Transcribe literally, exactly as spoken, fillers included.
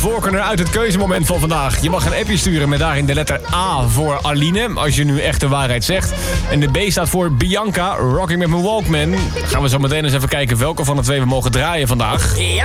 voorkeur uit het keuzemoment van vandaag. Je mag een appje sturen met daarin de letter A voor Aline, als je nu echt de waarheid zegt. En de B staat voor Bianca, Rocking met mijn Walkman. Gaan we zo meteen eens even kijken welke van de twee we mogen draaien vandaag. Ja,